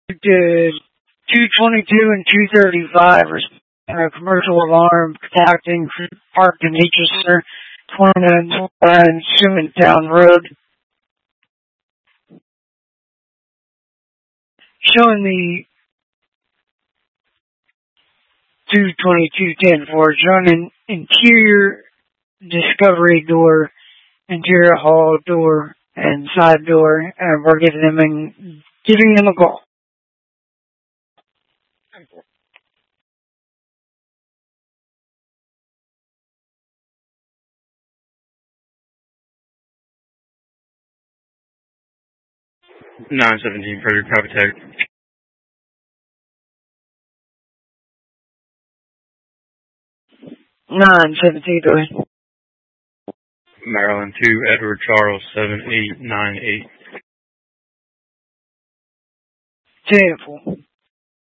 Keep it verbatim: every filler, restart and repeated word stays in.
to two twenty-two and two thirty-five, a commercial alarm contacting Park and Nature Center, twenty-nine Sumantown Road, showing the two twenty-two ten four, showing an interior discovery door, interior hall door, and side door, and we're giving them an, giving them a call. nine seventeen Frederick Private Tech. nine seventeen, go ahead. Maryland two, Edward Charles, seven eight nine eight. ten four.